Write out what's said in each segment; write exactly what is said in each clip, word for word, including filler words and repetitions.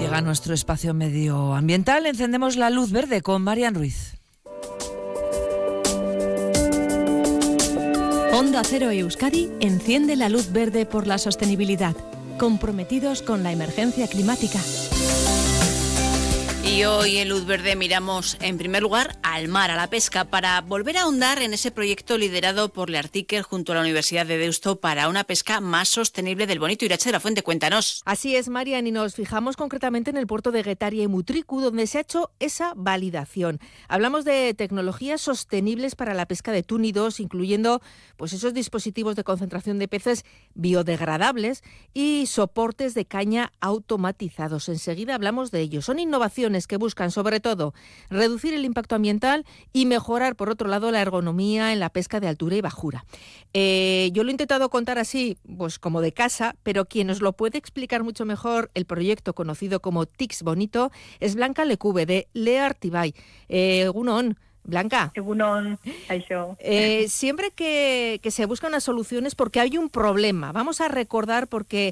llega a nuestro espacio medioambiental. Encendemos la luz verde con Marian Ruiz. Onda Cero Euskadi enciende la luz verde por la sostenibilidad, comprometidos con la emergencia climática. Y hoy en Luz Verde miramos en primer lugar al mar, a la pesca, para volver a ahondar en ese proyecto liderado por Leartiker junto a la Universidad de Deusto para una pesca más sostenible del Bonito. Irache de la Fuente, cuéntanos. Así es, Marian, y nos fijamos concretamente en el puerto de Getaria y Mutriku, donde se ha hecho esa validación. Hablamos de tecnologías sostenibles para la pesca de túnidos, incluyendo pues esos dispositivos de concentración de peces biodegradables y soportes de caña automatizados. Enseguida hablamos de ellos. Son innovaciones que buscan, sobre todo, reducir el impacto ambiental y mejorar, por otro lado, la ergonomía en la pesca de altura y bajura. Eh, yo lo he intentado contar así, pues como de casa, pero quien nos lo puede explicar mucho mejor el proyecto conocido como T I C S Bonito es Blanca Lecube, de Leartibay. Eh, Egunon, Blanca. Egunon, Aisho. Eh, siempre que, que se buscan las soluciones porque hay un problema. Vamos a recordar porque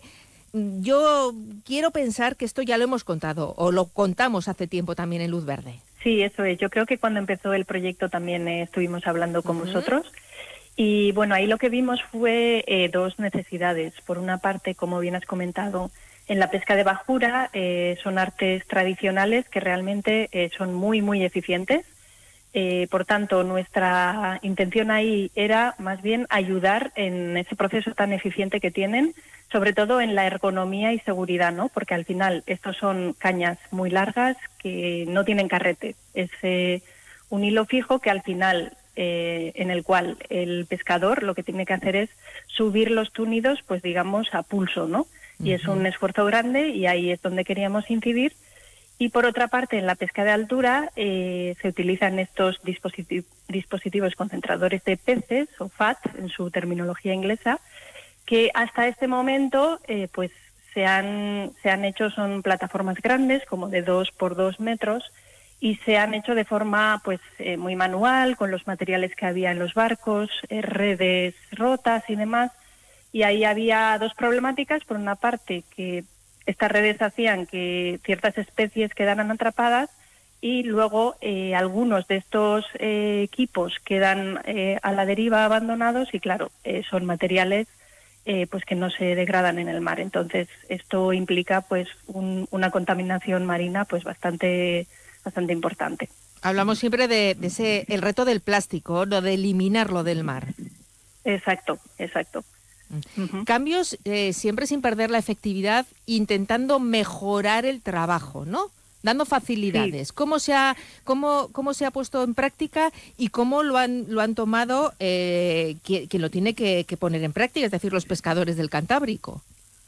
yo quiero pensar que esto ya lo hemos contado o lo contamos hace tiempo también en Luz Verde. Sí, eso es. Yo creo que cuando empezó el proyecto también eh, estuvimos hablando con uh-huh. vosotros. Y bueno, ahí lo que vimos fue eh, dos necesidades. Por una parte, como bien has comentado, en la pesca de bajura eh, son artes tradicionales que realmente eh, son muy, muy eficientes. Eh, por tanto, nuestra intención ahí era más bien ayudar en ese proceso tan eficiente que tienen, sobre todo en la ergonomía y seguridad, ¿no? Porque al final estos son cañas muy largas que no tienen carrete. Es eh, un hilo fijo que al final, eh, en el cual el pescador lo que tiene que hacer es subir los túnidos, pues digamos, a pulso, ¿no? Y uh-huh. es un esfuerzo grande y ahí es donde queríamos incidir. Y por otra parte, en la pesca de altura eh, se utilizan estos dispositiv- dispositivos concentradores de peces, o F A T, en su terminología inglesa, que hasta este momento eh, pues se han, se han hecho, son plataformas grandes, como de dos por dos metros, y se han hecho de forma pues eh, muy manual, con los materiales que había en los barcos, eh, redes rotas y demás. Y ahí había dos problemáticas. Por una parte, que estas redes hacían que ciertas especies quedaran atrapadas y luego eh, algunos de estos eh, equipos quedan eh, a la deriva abandonados y claro, eh, son materiales eh, pues que no se degradan en el mar. Entonces esto implica pues un, una contaminación marina pues bastante, bastante importante. Hablamos siempre de, de ese el reto del plástico, ¿no? De eliminarlo del mar. Exacto, exacto. Uh-huh. Cambios eh, siempre sin perder la efectividad, intentando mejorar el trabajo, ¿no? Dando facilidades. Sí. ¿Cómo se ha cómo cómo se ha puesto en práctica y cómo lo han lo han tomado eh, quien, quien lo tiene que, que poner en práctica, es decir, los pescadores del Cantábrico?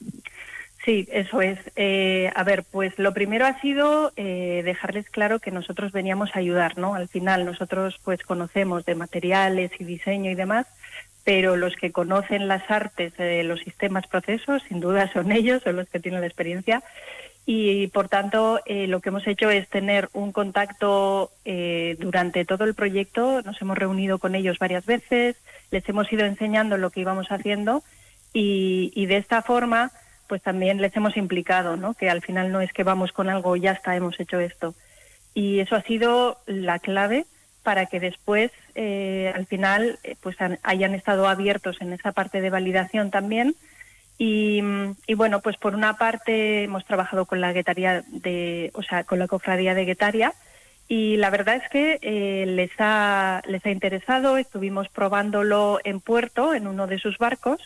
Sí, eso es. Eh, a ver, pues lo primero ha sido eh, dejarles claro que nosotros veníamos a ayudar, ¿no? Al final nosotros pues conocemos de materiales y diseño y demás, pero los que conocen las artes, eh, los sistemas, procesos, sin duda son ellos, son los que tienen la experiencia. Y por tanto, eh, lo que hemos hecho es tener un contacto eh, durante todo el proyecto. Nos hemos reunido con ellos varias veces, les hemos ido enseñando lo que íbamos haciendo y, y de esta forma pues también les hemos implicado, ¿no? Que al final no es que vamos con algo y ya está, hemos hecho esto. Y eso ha sido la clave para que después, eh, al final, eh, pues han, hayan estado abiertos en esa parte de validación también. Y, y bueno, pues por una parte hemos trabajado con la Guetaria de, o sea, con la cofradía de Guetaria, y la verdad es que eh, les ha les ha interesado. Estuvimos probándolo en puerto, en uno de sus barcos,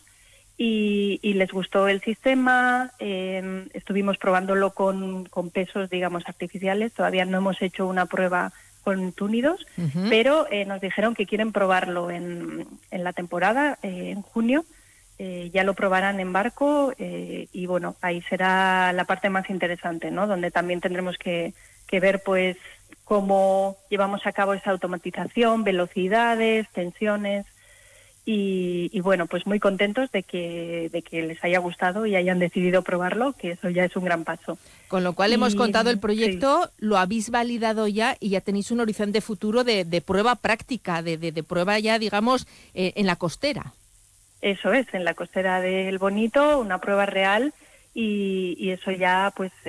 y, y les gustó el sistema. Eh, estuvimos probándolo con, con pesos, digamos, artificiales. Todavía no hemos hecho una prueba con túnidos, uh-huh. pero eh, nos dijeron que quieren probarlo en, en la temporada, eh, en junio. Eh, ya lo probarán en barco eh, y bueno, ahí será la parte más interesante, ¿no? Donde también tendremos que, que ver pues cómo llevamos a cabo esa automatización, velocidades, tensiones y, y bueno, pues muy contentos de que, de que les haya gustado y hayan decidido probarlo, que eso ya es un gran paso. Con lo cual y, hemos contado el proyecto, sí. Lo habéis validado ya y ya tenéis un horizonte futuro de, de prueba práctica, de, de, de prueba ya, digamos, eh, en la costera. Eso es, en la costera del Bonito, una prueba real y, y eso ya pues